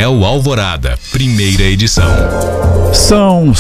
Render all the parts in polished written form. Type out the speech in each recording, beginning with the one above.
Jornal Alvorada, primeira edição. São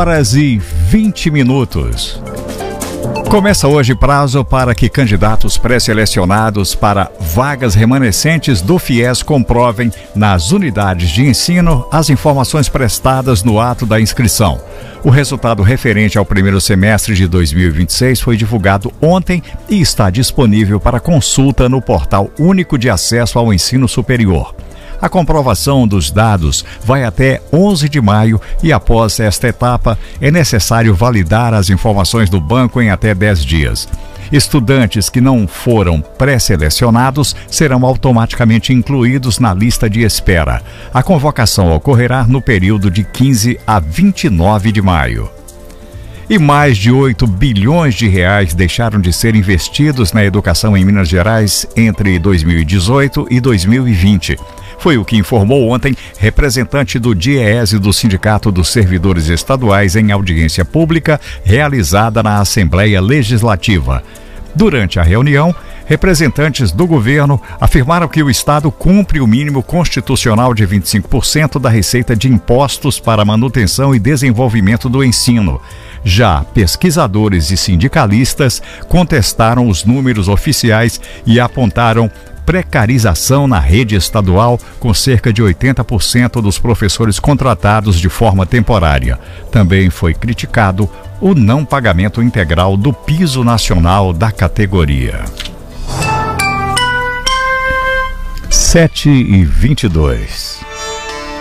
7h20. Começa hoje prazo para que candidatos pré-selecionados para vagas remanescentes do FIES comprovem nas unidades de ensino as informações prestadas no ato da inscrição. O resultado referente ao primeiro semestre de 2026 foi divulgado ontem e está disponível para consulta no Portal Único de Acesso ao Ensino Superior. A comprovação dos dados vai até 11 de maio e, após esta etapa, é necessário validar as informações do banco em até 10 dias. Estudantes que não foram pré-selecionados serão automaticamente incluídos na lista de espera. A convocação ocorrerá no período de 15 a 29 de maio. E mais de 8 bilhões de reais deixaram de ser investidos na educação em Minas Gerais entre 2018 e 2020. Foi o que informou ontem representante do DIEESE do Sindicato dos Servidores Estaduais em audiência pública realizada na Assembleia Legislativa. Durante a reunião, representantes do governo afirmaram que o Estado cumpre o mínimo constitucional de 25% da receita de impostos para manutenção e desenvolvimento do ensino. Já pesquisadores e sindicalistas contestaram os números oficiais e apontaram precarização na rede estadual, com cerca de 80% dos professores contratados de forma temporária. Também foi criticado o não pagamento integral do piso nacional da categoria. 7h22.